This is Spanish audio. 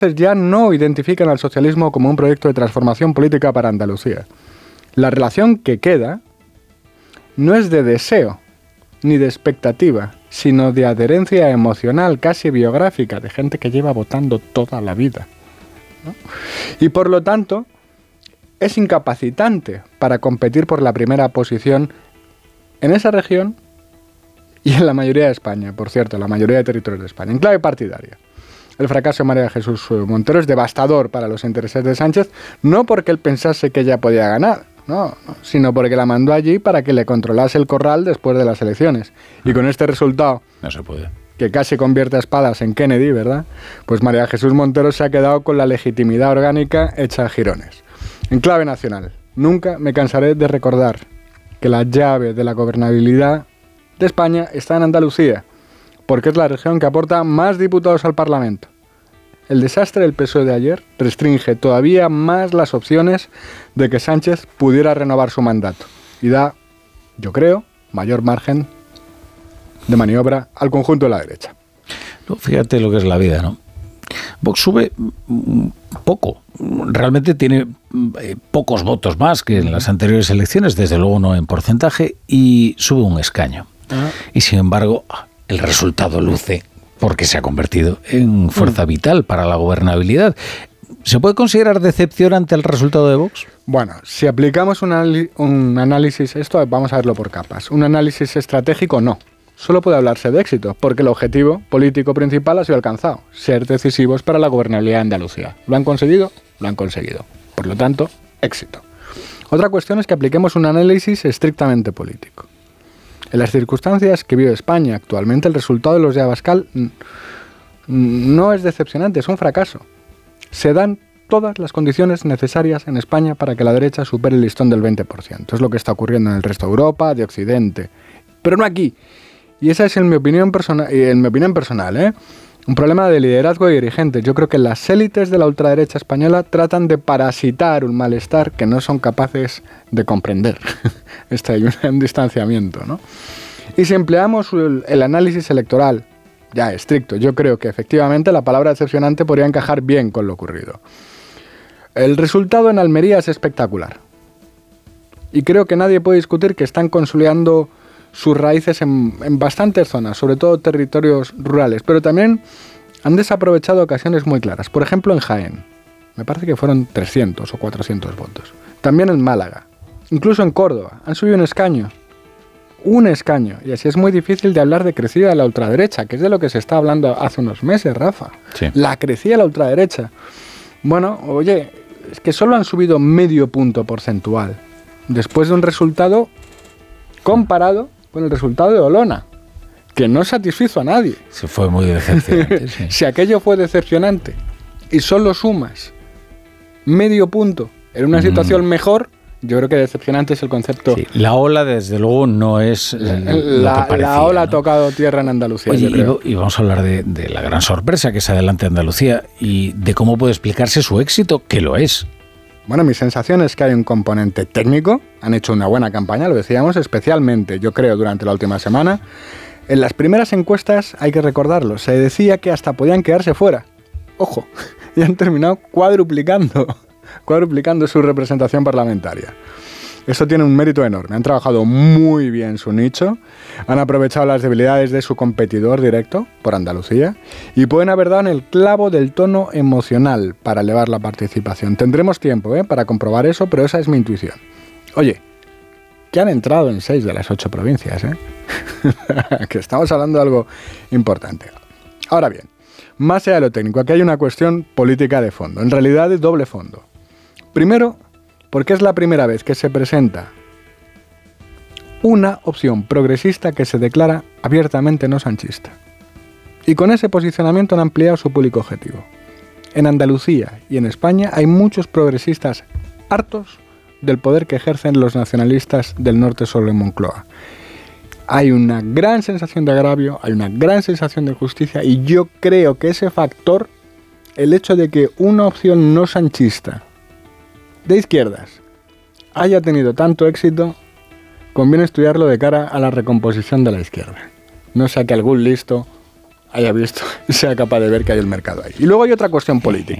ya no identifican al socialismo como un proyecto de transformación política para Andalucía. La relación que queda no es de deseo ni de expectativa, sino de adherencia emocional, casi biográfica, de gente que lleva votando toda la vida, ¿no? Y por lo tanto, es incapacitante para competir por la primera posición en esa región y en la mayoría de España, por cierto, la mayoría de territorios de España, en clave partidaria. El fracaso de María Jesús Montero es devastador para los intereses de Sánchez, no porque él pensase que ella podía ganar, no, sino porque la mandó allí para que le controlase el corral después de las elecciones. Y con este resultado, no se puede, que casi convierte a Espadas en Kennedy, ¿verdad? Pues María Jesús Montero se ha quedado con la legitimidad orgánica hecha a jirones. En clave nacional, nunca me cansaré de recordar que la llave de la gobernabilidad de España está en Andalucía, porque es la región que aporta más diputados al Parlamento. El desastre del PSOE de ayer restringe todavía más las opciones de que Sánchez pudiera renovar su mandato y da, yo creo, mayor margen de maniobra al conjunto de la derecha. No, fíjate lo que es la vida, ¿no? Vox sube poco, realmente tiene pocos votos más que en las anteriores elecciones, desde luego no en porcentaje, y sube un escaño. Y sin embargo, el resultado luce porque se ha convertido en fuerza vital para la gobernabilidad. ¿Se puede considerar decepcionante el resultado de Vox? Bueno, si aplicamos un análisis, esto vamos a verlo por capas, un análisis estratégico no. Solo puede hablarse de éxito, porque el objetivo político principal ha sido alcanzado, ser decisivos para la gobernabilidad de Andalucía. ¿Lo han conseguido? Lo han conseguido. Por lo tanto, éxito. Otra cuestión es que apliquemos un análisis estrictamente político. En las circunstancias que vive España actualmente, el resultado de los de Abascal no es decepcionante, es un fracaso. Se dan todas las condiciones necesarias en España para que la derecha supere el listón del 20%. Es lo que está ocurriendo en el resto de Europa, de Occidente, pero no aquí. Y esa es, en mi opinión personal, un problema de liderazgo y dirigentes. Yo creo que las élites de la ultraderecha española tratan de parasitar un malestar que no son capaces de comprender. Hay un distanciamiento, ¿no? Y si empleamos el análisis electoral, ya estricto, yo creo que efectivamente la palabra decepcionante podría encajar bien con lo ocurrido. El resultado en Almería es espectacular. Y creo que nadie puede discutir que están consolidando sus raíces en bastantes zonas, sobre todo territorios rurales, pero también han desaprovechado ocasiones muy claras. Por ejemplo, en Jaén, me parece que fueron 300 o 400 votos. También en Málaga, incluso en Córdoba, han subido un escaño, y así es muy difícil de hablar de crecida de la ultraderecha, que es de lo que se está hablando hace unos meses, Rafa. Sí. La crecida de la ultraderecha. Bueno, oye, es que solo han subido medio punto porcentual, después de un resultado comparado con el resultado de Olona, que no satisfizo a nadie. Se fue muy decepcionante. Sí. Si aquello fue decepcionante y solo sumas medio punto en una situación mejor, yo creo que decepcionante es el concepto. Sí, la ola, desde luego, no es la ola, ¿no? Ha tocado tierra en Andalucía. Oye, y vamos a hablar de la gran sorpresa que es adelante Andalucía y de cómo puede explicarse su éxito, que lo es. Bueno, mi sensación es que hay un componente técnico, han hecho una buena campaña, lo decíamos, especialmente, yo creo, durante la última semana. En las primeras encuestas, hay que recordarlo, se decía que hasta podían quedarse fuera. Ojo, y han terminado cuadruplicando su representación parlamentaria. Eso tiene un mérito enorme. Han trabajado muy bien su nicho, han aprovechado las debilidades de su competidor directo por Andalucía y pueden haber dado en el clavo del tono emocional para elevar la participación. Tendremos tiempo para comprobar eso, pero esa es mi intuición. Oye, que han entrado en 6 de las 8 provincias, que estamos hablando de algo importante. Ahora bien, más allá de lo técnico, aquí hay una cuestión política de fondo, en realidad de doble fondo. Primero, porque es la primera vez que se presenta una opción progresista que se declara abiertamente no sanchista. Y con ese posicionamiento han ampliado su público objetivo. En Andalucía y en España hay muchos progresistas hartos del poder que ejercen los nacionalistas del norte sobre Moncloa. Hay una gran sensación de agravio, hay una gran sensación de justicia y yo creo que ese factor, el hecho de que una opción no sanchista de izquierdas haya tenido tanto éxito, conviene estudiarlo de cara a la recomposición de la izquierda. No sea que algún listo haya visto y sea capaz de ver que hay el mercado ahí. Y luego hay otra cuestión política.